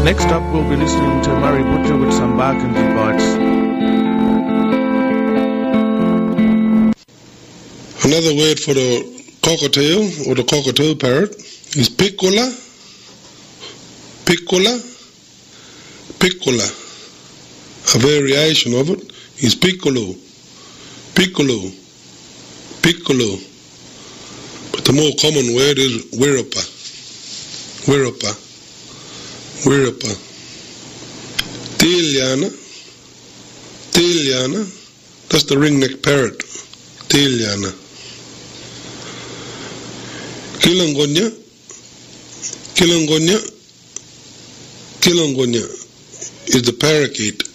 Next up, we'll be listening to Murray Butcher with some Barkindji Bites. Another word for the cockatiel or the cockatiel parrot is piccola, piccola, piccola. A variation of it is piccolo, piccolo, piccolo. But the more common word is wirrapa, wirrapa, wirrapa. Tiliana, tiliana, that's the ringneck parrot, tiliana. Kilangonya, kilangonya, kilangonya is the parakeet.